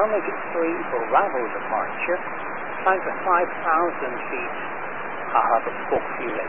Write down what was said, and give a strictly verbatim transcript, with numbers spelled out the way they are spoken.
three for Ravel departure. Time for five thousand feet. I'll have a book for you later.